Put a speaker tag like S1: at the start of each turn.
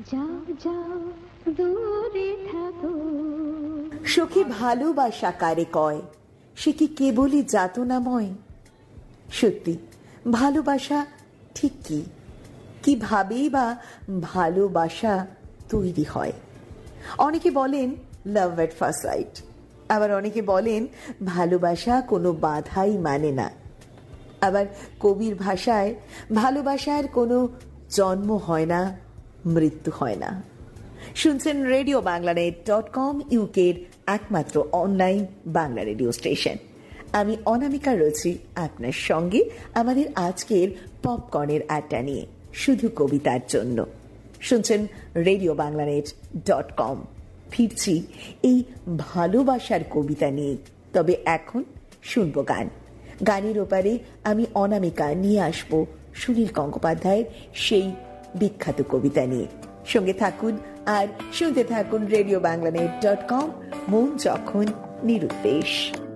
S1: যাও যাও দূরে থাকো।
S2: সখী ভালোবাসা কারে কয়, সে কি কেবলই যাতনাময়? সত্যি ভালোবাসা ঠিক কি, কিভাবেই বা ভালোবাসা তৈরি হয়? অনেকে বলেন লাভ এট ফার্স্ট সাইট, আবার অনেকে বলেন ভালোবাসা কোনো বাধাই মানে না। আবার কবির ভাষায় ভালোবাসার কোনো জন্ম হয় না, মৃত্যু হয় না। শুনছেন রেডিও বাংলানেট.com, ইউকের একমাত্র অনলাইন বাংলা রেডিও স্টেশন। আমি অনামিকা রয়েছি আপনার সঙ্গে আমাদের আজকের পপকর্নের আড্ডা নিয়ে, শুধু কবিতার জন্য। শুনছেন রেডিও বাংলানেট.com। ফিরছি এই ভালোবাসার কবিতা নিয়ে, তবে এখন শুনবো গান। গানের ওপারে আমি অনামিকা নিয়ে আসবো সুনীল গঙ্গোপাধ্যায়ের সেই বিখ্যাত কবিতা নিয়ে। সঙ্গে থাকুন আর শুনতে থাকুন রেডিও বাংলানেট.com, মন যখন নিরুদ্দেশ।